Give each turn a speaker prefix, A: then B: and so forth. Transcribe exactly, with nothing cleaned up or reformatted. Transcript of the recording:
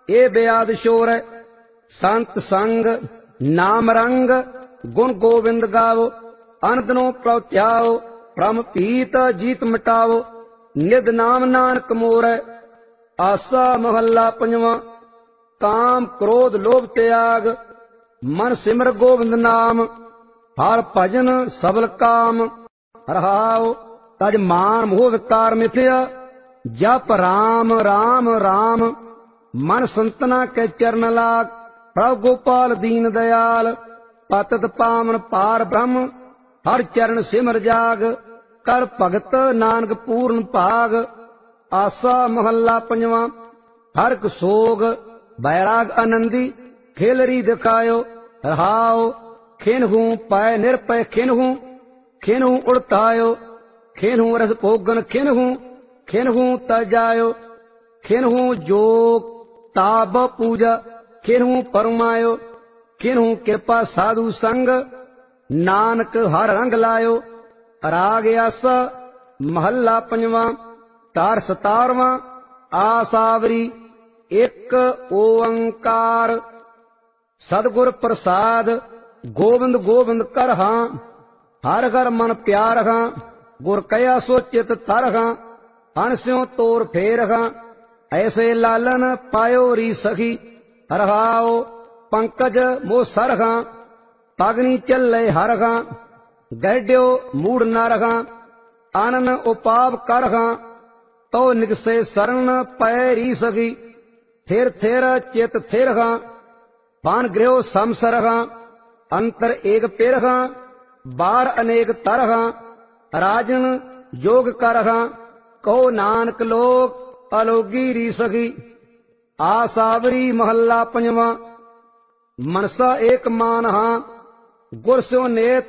A: ਇਹ ਬਿਆਦ ਸ਼ੋਰ ਸੰਤ ਸੰਗ ਨਾਮ ਰੰਗ ਗੁਣ ਗੋਬਿੰਦ ਗਾਵੋ ਅਨੰਦਨੋਂ ਪ੍ਰਉਚਾਓ ਭ੍ਰਮ ਭੀਤ ਜੀਤ ਮਿਟਾਵੋ ਨਿਧ ਨਾਮ ਨਾਨਕ ਮੋਰੈ ਆਸਾ ਮਹੱਲਾ ਪੰਜਵਾਂ। ਕਾਮ ਕ੍ਰੋਧ ਲੋਭ ਤਿਆਗ ਮਨ ਸਿਮਰ ਗੋਬਿੰਦ ਨਾਮ ਹਰ ਭਜਨ ਸਬਲ ਕਾਮ ਰਹਾਉ। ਤਜ ਮਾਨ ਮੋਹ ਵਿਕਾਰ ਮਿਥਿਆ ਜਪ ਰਾਮ ਰਾਮ ਰਾਮ ਮਨ ਸੰਤਨਾ ਕੇ ਚਰਨ ਲਾਗ ਪ੍ਰਭ ਗੋਪਾਲ ਦੀਨ ਦਇਆਲ ਪਤਿਤ ਪਾਵਨ ਪਾਰ ਬ੍ਰਹਮ ਹਰ ਚਰਨ ਸਿਮਰ ਜਾਗ ਕਰ ਭਗਤ ਨਾਨਕ ਪੂਰਨ ਭਾਗ। ਆਸਾ ਮਹੱਲਾ ਪੰਜਵਾਂ। ਹਰ ਕ ਸੋਗ ਬੈਰਾਗ ਆਨੰਦੀ ਖੇਲਰੀ ਦਿਖਾਇਓ ਰਹਾਉ। ਖਿਨਹੂ ਪੈ ਨਿਰਪੈ ਖਿਨਹੂ ਖਿਨਹੂ ਉੜਤਾਇਓ ਖਿਨਹੂ ਰਸ ਭੋਗਨ ਖਿਨਹੂ ਖਿਨਹੂ ਤਜਾਇਓ ਖਿਨਹੂ ਜੋਗ ਤਾਬ ਪੂਜਾ ਖਿਨਹੂ ਪਰਮਾਇਓ ਖਿਨਹੂ ਕਿਰਪਾ ਸਾਧੂ ਸੰਗ ਨਾਨਕ ਹਰ ਰੰਗ ਲਾਇਓ। ਰਾਗ ਆਸਾ ਮਹੱਲਾ ਪੰਜਵਾਂ। ਤਾਰ ਸਤਾਰਵਾਂ। ਆਸਾਵਰੀ ਇੱਕ ਓੰਕਾਰ ਸਤਿਗੁਰ ਪ੍ਰਸਾਦ ਗੋਬਿੰਦ ਗੋਬਿੰਦ ਕਰ ਹਾਂ ਹਰ ਘਰ ਮਨ ਪਿਆਰ ਹਾਂ ਗੁਰ ਕਹਿਆ ਸੋ ਚਿਤ ਤਰ ਹਾਂ ਹਨਸਿਓ ਤੋਰ ਫੇਰ ਹਾਂ ਐਸੇ ਲਾਲਨ ਪਾਇਓ ਰੀ ਸਖੀ ਰਹਾਓ ਪੰਕਜ ਮੋ ਸਰ ਹਾਂ ਪਗਨੀ ਚੱਲੇ ਹਰ ਹਾਂ ਗੈਡਿਓ ਮੂੜ ਨਰ ਹਾਂ ਆਨਨ ਉਪਾਪ ਕਰ ਹਾਂ ਤੋ ਨਿਗਸੇ ਸਰਨ ਪੈ ਰੀ ਸਖੀ ਥਿਰ ਥਿਰ ਚਿਤ ਥਿਰ ਹਾਂ ਬਾਨ ਗ੍ਰਿਓ ਸਮਸਰ ਹਾਂ ਅੰਤਰ ਏਕ ਪਿਰ ਹਾਂ ਬਾਰ ਅਨੇਕ ਤਰ ਹਾਂ ਰਾਜਨ ਜੋਗ ਕਰ ਹਾਂ ਕਹੋ ਨਾਨਕ ਲੋਕ ਅਲੋਗੀ ਰੀ ਸਖੀ। ਆਸਾਵਰੀ ਮਹੱਲਾ ਪੰਜਵਾਂ। ਮਨਸਾ ਏਕ ਮਾਨ ਹਾਂ ਗੁਰ ਸਿਓ ਨੇਤ